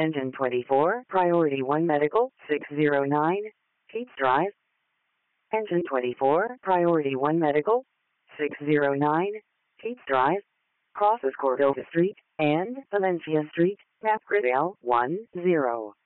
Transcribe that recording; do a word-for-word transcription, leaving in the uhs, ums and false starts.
Engine twenty-four, Priority one Medical, six zero nine, Keats Drive. Engine twenty-four, Priority one Medical, six zero nine, Keats Drive. Crosses Cordova Street and Valencia Street, Map Grid L one zero.